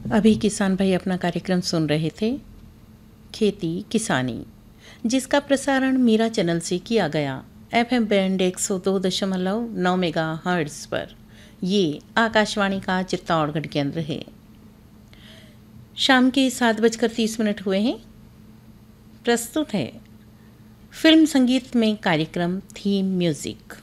अभी किसान भाई अपना कार्यक्रम सुन रहे थे, खेती किसानी, जिसका प्रसारण मीरा चैनल से किया गया एफएम बैंड 102.9 मेगा हर्ट्ज पर। ये आकाशवाणी का चित्तौड़गढ़ केंद्र है। शाम के 7:30 हुए हैं। प्रस्तुत है फिल्म संगीत में कार्यक्रम थीम म्यूजिक।